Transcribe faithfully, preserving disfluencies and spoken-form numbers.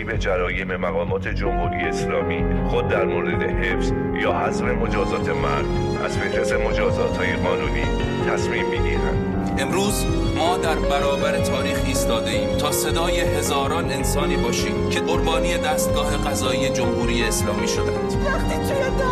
به جرایم مقامات جمهوری اسلامی خود در مورد حفظ یا حذف مجازات مرگ از فهرست مجازات‌های قانونی تصمیم می‌گیرند. امروز ما در برابر تاریخ ایستاده ایم تا صدای هزاران انسانی باشیم که قربانی دستگاه قضایی جمهوری اسلامی شدند.